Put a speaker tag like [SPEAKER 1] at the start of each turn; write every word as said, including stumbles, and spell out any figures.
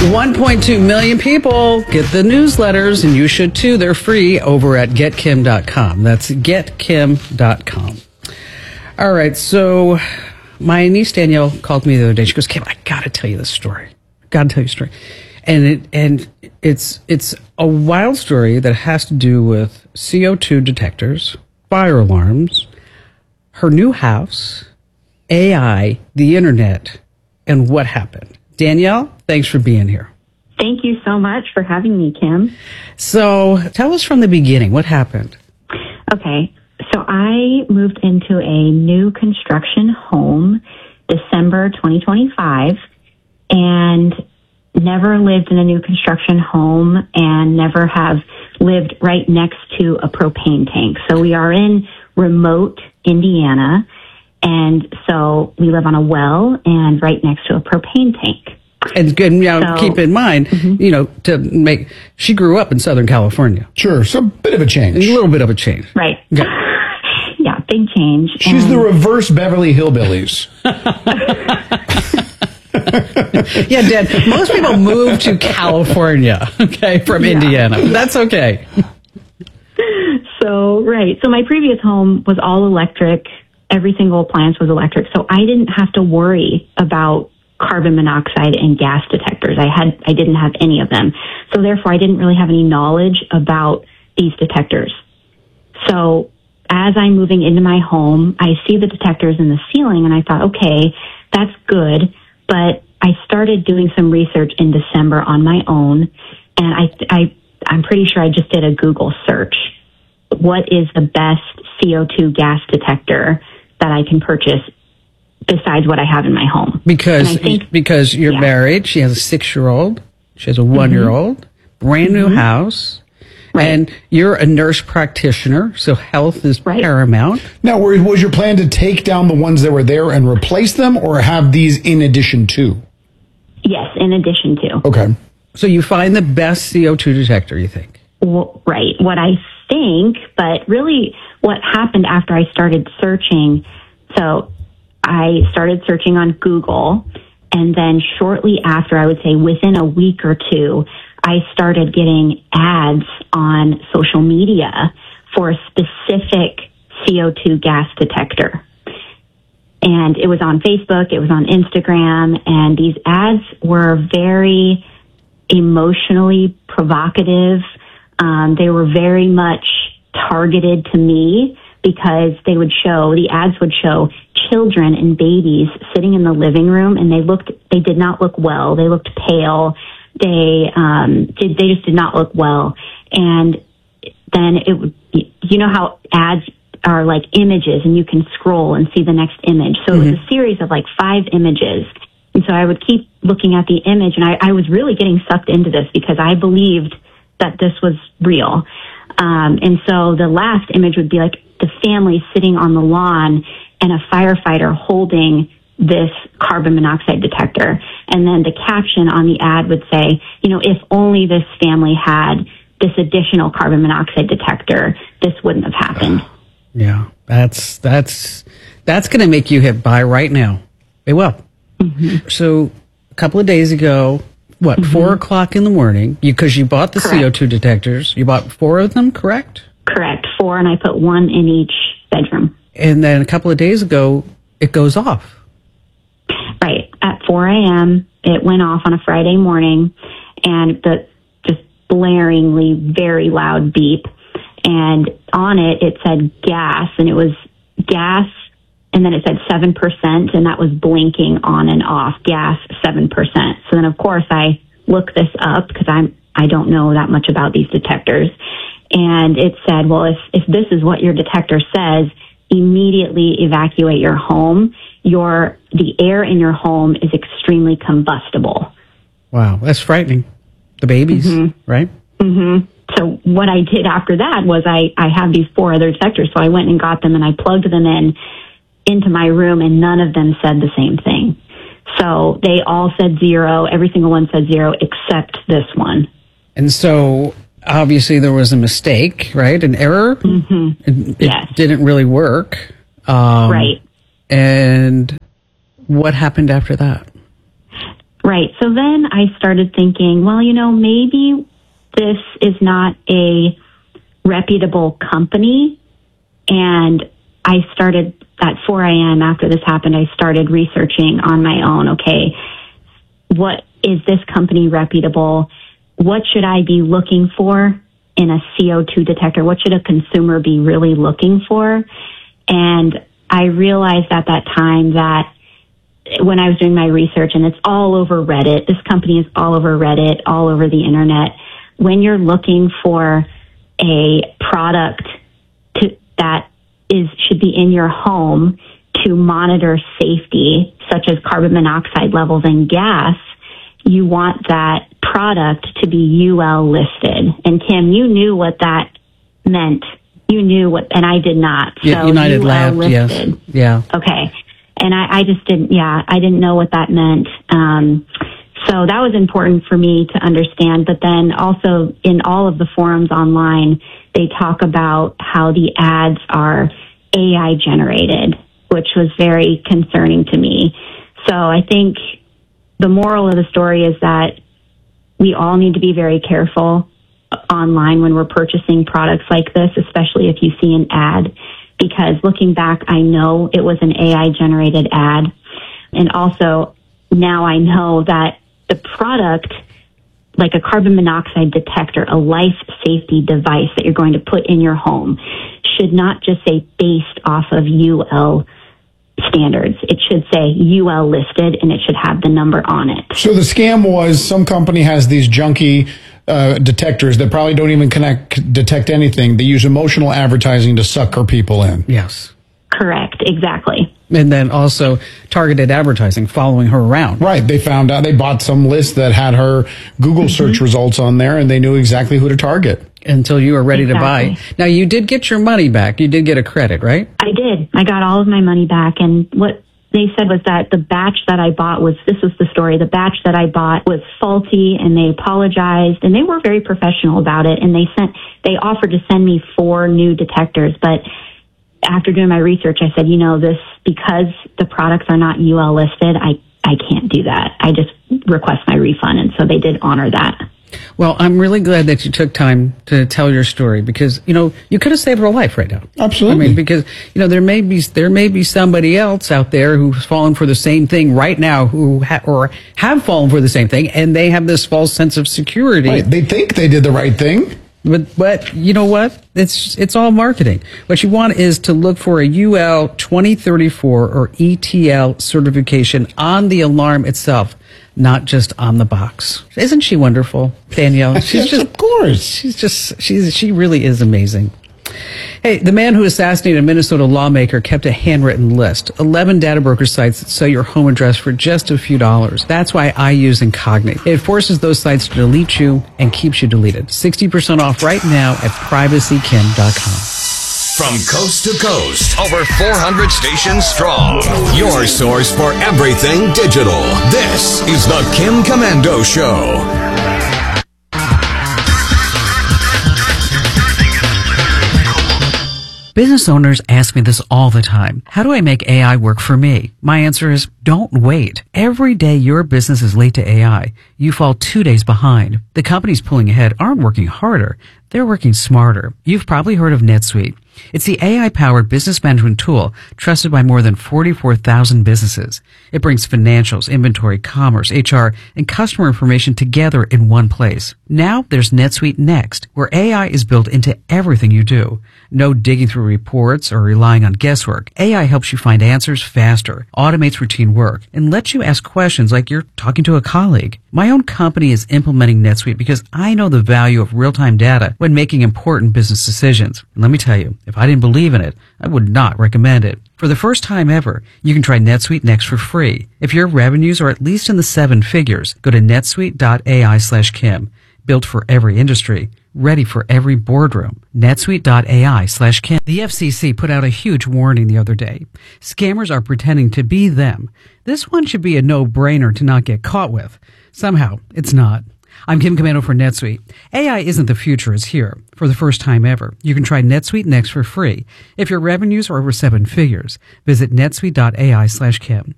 [SPEAKER 1] one point two million people get the newsletters, and you should too. They're free over at get kim dot com. That's get kim dot com. All right, so my niece Danielle called me the other day. She goes, Kim, I got to tell you this story. Got to tell you a story. And it and it's it's a wild story that has to do with C O two detectors, fire alarms, her new house, A I, the internet, and what happened. Danielle, thanks for being here.
[SPEAKER 2] Thank you so much for having me, Kim.
[SPEAKER 1] So tell us from the beginning, what happened?
[SPEAKER 2] Okay, so I moved into a new construction home December twenty twenty-five and never lived in a new construction home and never have lived right next to a propane tank. So we are in remote Indiana, and so we live on a well and right next to a propane tank.
[SPEAKER 1] And good, you know,
[SPEAKER 2] So-
[SPEAKER 1] keep in mind,
[SPEAKER 2] Mhm.
[SPEAKER 1] you know, to make, she grew up in Southern California.
[SPEAKER 3] Sure, so a bit of a change.
[SPEAKER 1] A little bit of a change.
[SPEAKER 2] Right.
[SPEAKER 1] Okay.
[SPEAKER 2] Yeah, big change.
[SPEAKER 3] She's
[SPEAKER 2] And-
[SPEAKER 3] the reverse Beverly Hillbillies.
[SPEAKER 1] Yeah, Dad, most people move to California, okay, from
[SPEAKER 2] Yeah.
[SPEAKER 1] Indiana. That's okay.
[SPEAKER 2] So, right. So my previous home was all electric. Every single appliance was electric. So I didn't have to worry about carbon monoxide and gas detectors. I had, I didn't have any of them. So therefore I didn't really have any knowledge about these detectors. So as I'm moving into my home, I see the detectors in the ceiling and I thought, okay, that's good. But I started doing some research in December on my own, and I, I, I'm pretty sure I just did a Google search. What is the best C O two gas detector that I can purchase besides what I have in my home?
[SPEAKER 1] Because
[SPEAKER 2] And I think-
[SPEAKER 1] because you're
[SPEAKER 2] yeah.
[SPEAKER 1] married, she has a six-year-old, she has a one-year-old, brand new house,
[SPEAKER 2] Right.
[SPEAKER 1] and you're a nurse practitioner, so health is
[SPEAKER 2] Right.
[SPEAKER 1] paramount.
[SPEAKER 3] Now, were- was your plan to take down the ones that were there and replace them, or have these in addition to?
[SPEAKER 2] Yes, in addition to.
[SPEAKER 3] Okay.
[SPEAKER 1] So you find the best C O two detector, you think?
[SPEAKER 2] Well, right. What I think, but really what happened after I started searching, so I started searching on Google, and then shortly after, I would say within a week or two, I started getting ads on social media for a specific C O two gas detector. And it was on Facebook, it was on Instagram, and these ads were very emotionally provocative. Um, they were very much targeted to me because they would show, the ads would show children and babies sitting in the living room, and they looked, they did not look well. They looked pale. They, um, did, they just did not look well. And then it would, you know how ads are like images and you can scroll and see the next image. So it was a series of like five images. And so I would keep looking at the image, and I, I was really getting sucked into this because I believed that this was real. Um, and so the last image would be like the family sitting on the lawn and a firefighter holding this carbon monoxide detector. And then the caption on the ad would say, you know, if only this family had this additional carbon monoxide detector, this wouldn't have happened.
[SPEAKER 1] Yeah, that's that's that's going to make you hit buy right now. It will.
[SPEAKER 2] Mm-hmm.
[SPEAKER 1] So a couple of days ago, what,
[SPEAKER 2] Mm-hmm.
[SPEAKER 1] four o'clock in the morning, because you, you bought the
[SPEAKER 2] Correct.
[SPEAKER 1] C O two detectors, you bought four of them, correct?
[SPEAKER 2] Correct. Four, and I put one in each bedroom.
[SPEAKER 1] And then a couple of days ago, it goes off.
[SPEAKER 2] Right. At four a.m., it went off on a Friday morning, and the just blaringly very loud beep. And on it, it said gas, and it was gas, and then it said seven percent, and that was blinking on and off, gas seven percent. So then, of course, I looked this up because I'm, I don't know that much about these detectors. And it said, well, if, if this is what your detector says, immediately evacuate your home. Your, the air in your home is extremely combustible.
[SPEAKER 1] Wow, that's frightening. The babies, right?
[SPEAKER 2] Mm-hmm. So what I did after that was I, I have these four other detectors. So I went and got them and I plugged them in into my room, and none of them said the same thing. So they all said zero. Every single one said zero except this one.
[SPEAKER 1] And so obviously there was a mistake, right? An error.
[SPEAKER 2] Mm-hmm.
[SPEAKER 1] It, it
[SPEAKER 2] Yes.
[SPEAKER 1] didn't really work. Um,
[SPEAKER 2] Right.
[SPEAKER 1] And what happened after that?
[SPEAKER 2] Right. So then I started thinking, well, you know, maybe this is not a reputable company. And I started at four a.m. after this happened, I started researching on my own. Okay, what is this company reputable? What should I be looking for in a C O two detector? What should a consumer be really looking for? And I realized at that time that when I was doing my research, and it's all over Reddit, this company is all over Reddit, all over the internet. When you're looking for a product to, that is should be in your home to monitor safety, such as carbon monoxide levels and gas, you want that product to be U L listed. And Kim, you knew what that meant. You knew what, and I did not.
[SPEAKER 1] Yeah,
[SPEAKER 2] so
[SPEAKER 1] United
[SPEAKER 2] U L
[SPEAKER 1] Lab,
[SPEAKER 2] listed.
[SPEAKER 1] yes. Yeah.
[SPEAKER 2] Okay. And I, I just didn't, yeah, I didn't know what that meant. Um, so that was important for me to understand. But then also in all of the forums online, they talk about how the ads are A I generated, which was very concerning to me. So I think the moral of the story is that we all need to be very careful online when we're purchasing products like this, especially if you see an ad, because looking back, I know it was an A I generated ad. And also now I know that the product, like a carbon monoxide detector, a life safety device that you're going to put in your home, should not just say based off of U L standards. It should say U L listed, and it should have the number on it.
[SPEAKER 3] So the scam was some company has these junky uh, detectors that probably don't even connect, detect anything. They use emotional advertising to sucker people in.
[SPEAKER 1] Yes.
[SPEAKER 2] Correct. Exactly.
[SPEAKER 1] And then also targeted advertising following her around.
[SPEAKER 3] Right. They found out, they bought some list that had her Google
[SPEAKER 2] Mm-hmm.
[SPEAKER 3] search results on there, and they knew exactly who to target.
[SPEAKER 1] Until you were ready
[SPEAKER 2] Exactly.
[SPEAKER 1] to buy. Now, you did get your money back. You did get a credit, right?
[SPEAKER 2] I did. I got all of my money back. And what they said was that the batch that I bought was, this was the story, the batch that I bought was faulty, and they apologized, and they were very professional about it. And they sent, they offered to send me four new detectors. But after doing my research, I said, you know, this, because the products are not U L listed, I, I can't do that. I just request my refund. And so they did honor that.
[SPEAKER 1] Well, I'm really glad that you took time to tell your story, because, you know, you could have saved her life right now.
[SPEAKER 3] Absolutely.
[SPEAKER 1] I mean, because, you know, there may be, there may be somebody else out there who's fallen for the same thing right now, who ha- or have fallen for the same thing, and they have this false sense of security.
[SPEAKER 3] Right. They think they did the right thing.
[SPEAKER 1] But, but you know what? It's, it's all marketing. What you want is to look for a U L twenty thirty-four or E T L certification on the alarm itself, not just on the box. Isn't she wonderful, Danielle? She's
[SPEAKER 3] Yes,
[SPEAKER 1] just,
[SPEAKER 3] of course.
[SPEAKER 1] she's just, she's, she really is amazing. Hey, the man who assassinated a Minnesota lawmaker kept a handwritten list. eleven data broker sites that sell your home address for just a few dollars. That's why I use Incogni. It forces those sites to delete you and keeps you deleted. sixty percent off right now at privacy kim dot com.
[SPEAKER 4] From coast to coast, over four hundred stations strong. Your source for everything digital. This is the Kim Komando Show.
[SPEAKER 1] Business owners ask me this all the time. How do I make A I work for me? My answer is don't wait. Every day your business is late to A I, you fall two days behind. The companies pulling ahead aren't working harder. They're working smarter. You've probably heard of NetSuite. It's the A I-powered business management tool trusted by more than forty-four thousand businesses. It brings financials, inventory, commerce, H R, and customer information together in one place. Now there's NetSuite Next, where A I is built into everything you do. No digging through reports or relying on guesswork. A I helps you find answers faster, automates routine work, and lets you ask questions like you're talking to a colleague. My own company is implementing NetSuite because I know the value of real-time data when making important business decisions. And let me tell you, if I didn't believe in it, I would not recommend it. For the first time ever, you can try NetSuite Next for free. If your revenues are at least in the seven figures, go to netsuite.ai slash Kim. Built for every industry, ready for every boardroom. netsuite.ai slash Kim. The F C C put out a huge warning the other day. Scammers are pretending to be them. This one should be a no-brainer to not get caught with. Somehow, it's not. I'm Kim Komando for NetSuite. A I isn't the future, it's here. For the first time ever, you can try NetSuite Next for free. If your revenues are over seven figures, visit netsuite.ai slash Kim.